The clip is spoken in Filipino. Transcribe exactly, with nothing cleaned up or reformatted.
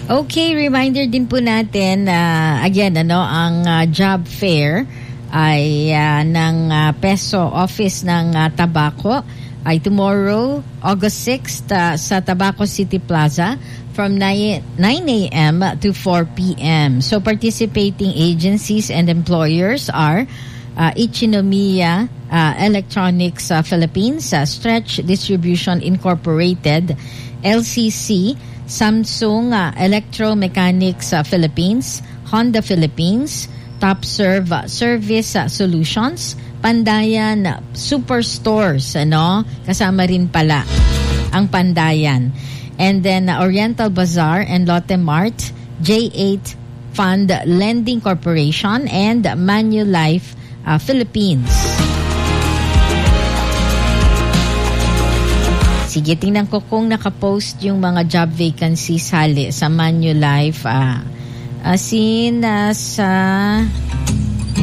Okay, reminder din po natin na uh, again ano ang uh, job fair ay uh, ng uh, Peso Office ng uh, Tabaco ay tomorrow, August sixth uh, sa Tabaco City Plaza from nine a.m. to four p.m. So participating agencies and employers are uh, Ichinomiya uh, Electronics uh, Philippines, uh, Stretch Distribution Incorporated, L C C, Samsung uh, Electromechanics uh, Philippines, Honda Philippines, TopServe uh, Service uh, Solutions, Pandayan uh, Superstores, ano? Kasama rin pala ang Pandayan. And then uh, Oriental Bazaar and Lotte Mart, J eight Fund Lending Corporation, and Manulife uh, Philippines. Sige, tingnan ko kung nakapost yung mga job vacancies hali sa Manulife. Uh, as in, uh, sa